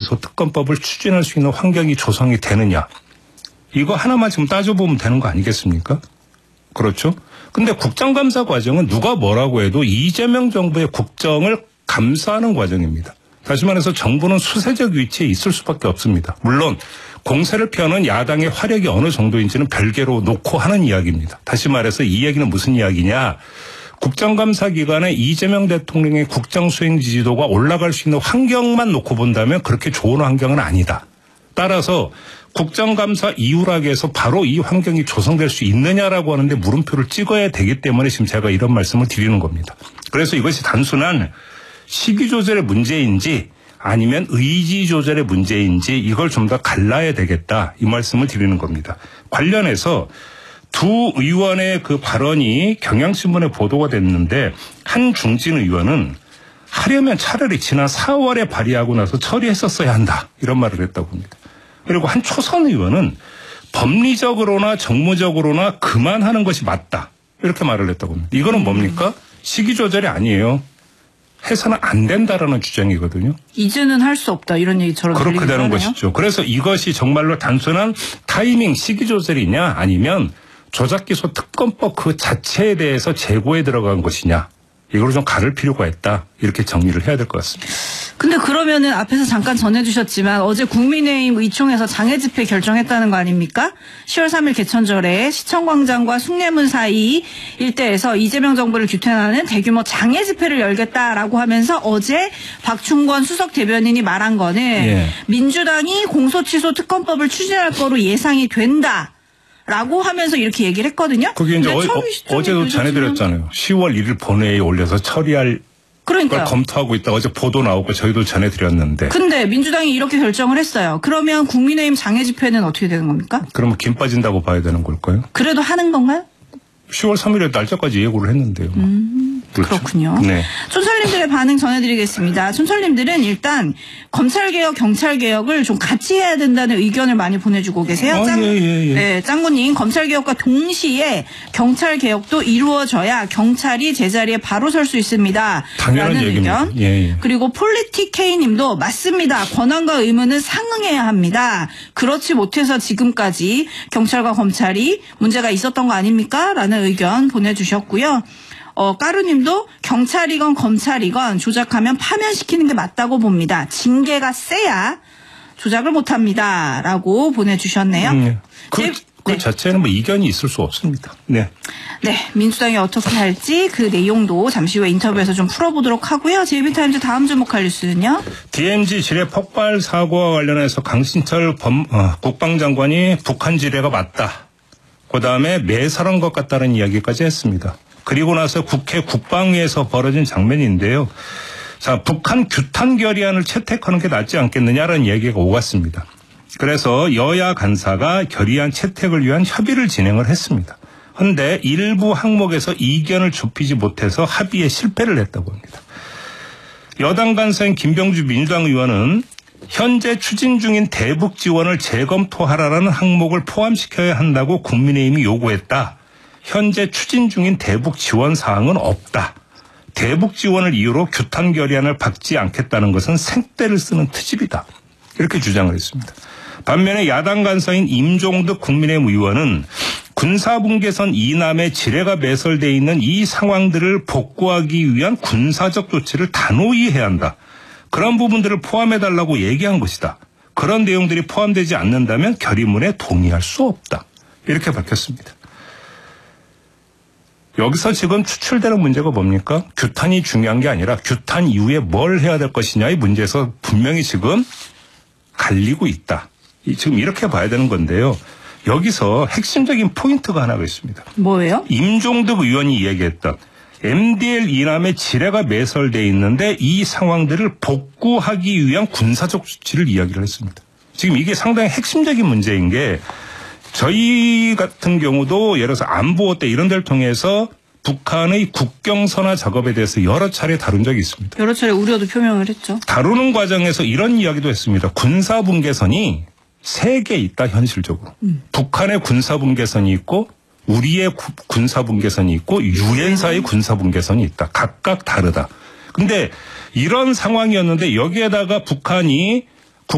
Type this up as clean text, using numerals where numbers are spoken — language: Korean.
조작기소 특검법을 추진할 수 있는 환경이 조성이 되느냐. 이거 하나만 지금 따져보면 되는 거 아니겠습니까? 그렇죠? 근데 국정감사 과정은 누가 뭐라고 해도 이재명 정부의 국정을 감사하는 과정입니다. 다시 말해서 정부는 수세적 위치에 있을 수밖에 없습니다. 물론 공세를 펴는 야당의 화력이 어느 정도인지는 별개로 놓고 하는 이야기입니다. 다시 말해서 이 얘기는 무슨 이야기냐. 국정감사 기간에 이재명 대통령의 국정수행 지지도가 올라갈 수 있는 환경만 놓고 본다면 그렇게 좋은 환경은 아니다. 따라서 국정감사 이후라고 해서 바로 이 환경이 조성될 수 있느냐라고 하는데 물음표를 찍어야 되기 때문에 지금 제가 이런 말씀을 드리는 겁니다. 그래서 이것이 단순한 시기 조절의 문제인지 아니면 의지 조절의 문제인지 이걸 좀 더 갈라야 되겠다 이 말씀을 드리는 겁니다. 관련해서 두 의원의 그 발언이 경향신문에 보도가 됐는데 한 중진 의원은 하려면 차라리 지난 4월에 발의하고 나서 처리했었어야 한다 이런 말을 했다고 합니다. 그리고 한 초선 의원은 법리적으로나 정무적으로나 그만하는 것이 맞다 이렇게 말을 했다고 합니다. 이거는 뭡니까? 시기 조절이 아니에요. 해서는 안 된다라는 주장이거든요. 이제는 할 수 없다 이런 얘기처럼 그렇게 되는 것이죠. 그래서 이것이 정말로 단순한 타이밍 시기 조절이냐 아니면 조작기소 특검법 그 자체에 대해서 재고에 들어간 것이냐 이걸 좀 가를 필요가 있다 이렇게 정리를 해야 될 것 같습니다. 근데 그러면은 앞에서 잠깐 전해주셨지만 어제 국민의힘 의총에서 장애 집회 결정했다는 거 아닙니까? 10월 3일 개천절에 시청광장과 숭례문 사이 일대에서 이재명 정부를 규탄하는 대규모 장애 집회를 열겠다라고 하면서 어제 박충권 수석 대변인이 말한 거는 민주당이 공소취소 특검법을 추진할 거로 예상이 된다. 라고 하면서 이렇게 얘기를 했거든요. 그게 이제 어제도 전해드렸잖아요. 10월 1일 본회의에 올려서 처리할 걸 검토하고 있다. 어제 보도 나오고 저희도 전해드렸는데. 근데 민주당이 이렇게 결정을 했어요. 그러면 국민의힘 장애 집회는 어떻게 되는 겁니까? 그러면 김 빠진다고 봐야 되는 걸까요? 그래도 하는 건가요? 10월 3일에 날짜까지 예고를 했는데요. 그렇죠. 그렇군요. 네. 촌철님들의 반응 전해드리겠습니다. 촌철님들은 일단 검찰개혁, 경찰개혁을 좀 같이 해야 된다는 의견을 많이 보내주고 계세요. 네, 짱구님 검찰개혁과 동시에 경찰개혁도 이루어져야 경찰이 제자리에 바로 설 수 있습니다. 당연한 라는 얘기입니다. 의견. 그리고 폴리틱K님도 맞습니다. 권한과 의무는 상응해야 합니다. 그렇지 못해서 지금까지 경찰과 검찰이 문제가 있었던 거 아닙니까? 라는 의견 보내주셨고요. 까루님도 경찰이건 검찰이건 조작하면 파면시키는 게 맞다고 봅니다. 징계가 세야 조작을 못합니다. 라고 보내주셨네요. 그 자체는 뭐 이견이 있을 수 없습니다. 네. 네, 민주당이 어떻게 할지 그 내용도 잠시 후에 인터뷰에서 좀 풀어보도록 하고요. JB타임즈 다음 주목할 뉴스는요. DMZ 지뢰 폭발 사고와 관련해서 강신철 국방장관이 북한 지뢰가 맞다. 그다음에 매설한 것 같다는 이야기까지 했습니다. 그리고 나서 국회 국방위에서 벌어진 장면인데요. 자, 북한 규탄 결의안을 채택하는 게 낫지 않겠느냐라는 얘기가 오갔습니다. 그래서 여야 간사가 결의안 채택을 위한 협의를 진행을 했습니다. 그런데 일부 항목에서 이견을 좁히지 못해서 합의에 실패를 했다고 합니다. 여당 간사인 김병주 민주당 의원은 현재 추진 중인 대북 지원을 재검토하라라는 항목을 포함시켜야 한다고 국민의힘이 요구했다. 현재 추진 중인 대북 지원 사항은 없다. 대북 지원을 이유로 규탄 결의안을 받지 않겠다는 것은 생떼를 쓰는 트집이다. 이렇게 주장을 했습니다. 반면에 야당 간사인 임종득 국민의힘 의원은 군사분계선 이남에 지뢰가 매설되어 있는 이 상황들을 복구하기 위한 군사적 조치를 단호히 해야 한다. 그런 부분들을 포함해달라고 얘기한 것이다. 그런 내용들이 포함되지 않는다면 결의문에 동의할 수 없다. 이렇게 밝혔습니다. 여기서 지금 추출되는 문제가 뭡니까? 규탄이 중요한 게 아니라 규탄 이후에 뭘 해야 될 것이냐의 문제에서 분명히 지금 갈리고 있다. 지금 이렇게 봐야 되는 건데요. 여기서 핵심적인 포인트가 하나가 있습니다. 뭐예요? 임종득 의원이 이야기했던 MDL 이남에 지뢰가 매설되어 있는데 이 상황들을 복구하기 위한 군사적 조치를 이야기를 했습니다. 지금 이게 상당히 핵심적인 문제인 게 저희 같은 경우도 예를 들어서 안보호 때 이런 데를 통해서 북한의 국경선화 작업에 대해서 여러 차례 다룬 적이 있습니다. 여러 차례 우려도 표명을 했죠. 다루는 과정에서 이런 이야기도 했습니다. 군사분계선이 3개 있다 현실적으로. 북한의 군사분계선이 있고 우리의 군사분계선이 있고 유엔사의 군사분계선이 있다. 각각 다르다. 근데 이런 상황이었는데 여기에다가 북한이